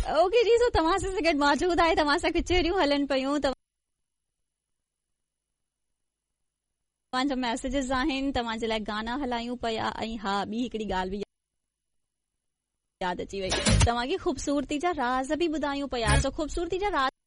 Okay जी, सो तमाशे से गॾु मौजूद आहे, तमाशा पिक्चरियूं हलन पयूं, तव्हांजा मैसेजेस आहिनि, तव्हांजे लाइ गाना हलायूं पिया, ऐं हा ॿी हिकिड़ी ॻाल्हि बि यादि अची वई, तव्हांखे ख़ूबसूरती जा राज़ बि ॿुधायूं पिया। सो ख़ूबसूरती जा राज़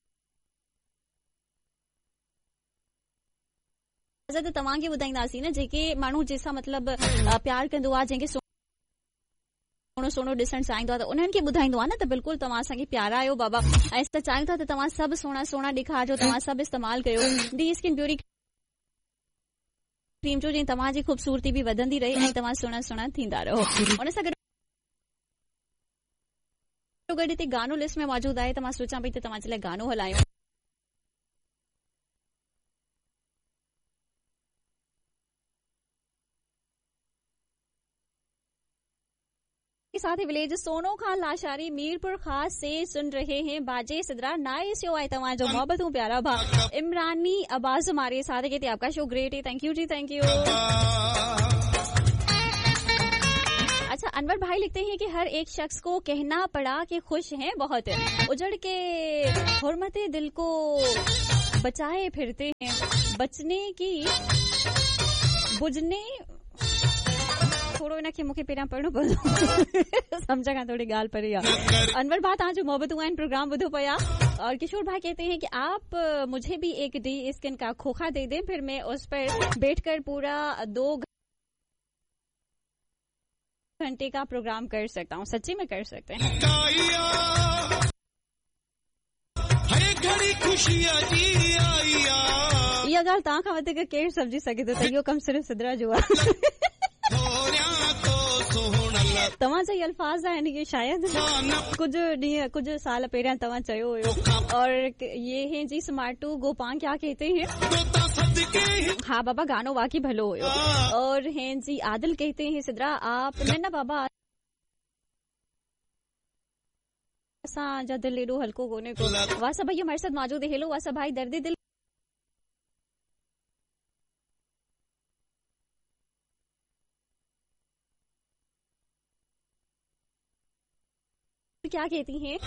त तव्हांखे ॿुधाईंदासीं न, जेके माण्हू जंहिंसां मतिलबु प्यार कंदो आहे, जंहिंखे सोनो सोनो ॾिसण चाहींदो आहे, त उन्हनि खे ॿुधाईंदो आहे न, त बिल्कुलु तव्हां असांखे प्यारा आहियो बाबा, ऐं त चाहियूं था त तव्हां सभु सुहिणा सुहिणा ॾेखारिजो, तव्हां सभु इस्तेमालु कयो डी स्किन ब्यूटी क्रीम जो, जीअं तव्हांजी ख़ूबसूरती बि वधंदी रहे ऐं तव्हां सुहिणा सुहिणा थींदा रहो। उन सां गॾु हिते गानो लिस्ट में मौजूद आहे, त मां सोचां पई त तव्हांजे लाइ गानो हलायूं। साथ ही विलेज सोनो खान लाशारी मीरपुर खास से सुन रहे हैं बाजे सिद्रा नाइस शो है तमाजो मोहब्बतों प्यारा भा इमरानी अब्बास हमारे साथ कहते आपका शो ग्रेट है, thank you ji, thank you. अच्छा, अनवर भाई लिखते हैं कि हर एक शख्स को कहना पड़ा कि खुश हैं बहुत, उजड़ के हुर्मते दिल को बचाए फिरते हैं, बचने की बुझने थोड़ो इनखे मूंखे पहिरियां पढ़णो पवंदो सम्झ खां थोड़ी ॻाल्हि परे आहे। अनवर भाई तव्हांजो मोहब्बतूं आहिनि प्रोग्राम ॿुधो पिया। और किशोर भाई कहते हैं कि आप मुझे भी एक डी स्किन का खोखा दे दें, फिर मैं उस पर बैठकर पूरा 2 घंटे का प्रोग्राम कर सकता हूँ। सच्ची में कर सकते हैं। इहा ॻाल्हि तव्हां खां वधीक केरु सम्झी सघे थो त इहो कमु सिर्फ़ु सिद्रा जो आहे। तव्हांजा ई अल्फाज़ आहिनि, ये शायदि कुछ साल पहिरियां तव्हां चयो हुयो। और ये हैं जी स्मार्टू गोपांग क्या कहते हैं, हाँ बाबा गानो वाकई भलो हुयो। और हैं जी आदिल कहते हैं सिद्रा आप न बाबा असांजा दिल एॾो हल्को कोने को। वासा भाई हमारे साथ मौजूद है। हेलो वासा भाई, दर्द दिल क्या कहती हैं?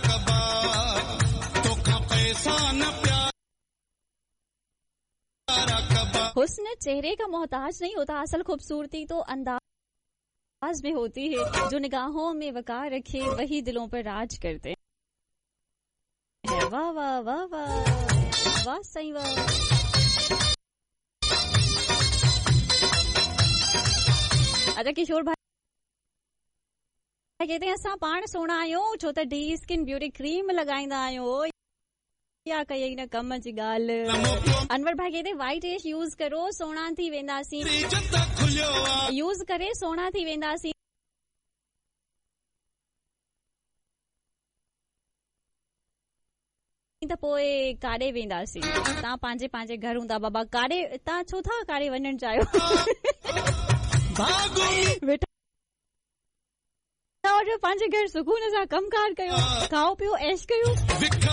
हुस्न चेहरे का मोहताज नहीं होता, असल खूबसूरती तो अंदाज में होती है, जो निगाहों में वकार रखे वही दिलों पर राज करते हैं। वाह वाह वाह वाह वाह, सही वाह। अच्छा, किशोर भाई कहते हैं असां पाण सोना आहियूं छो त डी स्किन ब्यूटी क्रीम लगाईंदा आहियूं, या कई न कम जी ॻाल्हि। अनवर भाई कहते वाइट ऐश यूज़ करो सोना थी वेंदासीं, यूज़ करे सोना थी वेंदासीं। त पोइ काॾे वेंदासीं? तव्हां पंहिंजे पंहिंजे घर हूंदा बाबा, काॾे तव्हां छो था काॾे वञणु चाहियो? और पंहिंजे घर सुकून सां कमकार कयो, खाओ पियो, ऐश कयो।